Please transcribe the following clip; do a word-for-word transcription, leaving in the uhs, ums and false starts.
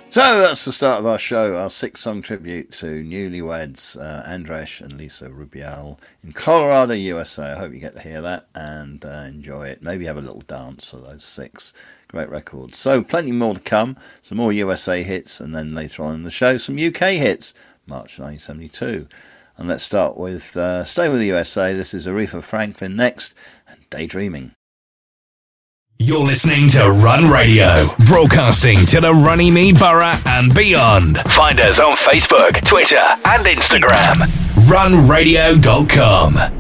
So that's the start of our show, our six-song tribute to newlyweds, uh, Andres and Lisa Rubial in Colorado, U S A. I hope you get to hear that and uh, enjoy it. Maybe have a little dance for those six great records. So plenty more to come, some more U S A hits, and then later on in the show, some U K hits, March nineteen seventy-two. And let's start with, uh, stay with the U S A. This is Aretha Franklin next, and Daydreaming. You're listening to Run Radio, broadcasting to the Runnymede Borough and beyond. Find us on Facebook, Twitter and Instagram. run radio dot com.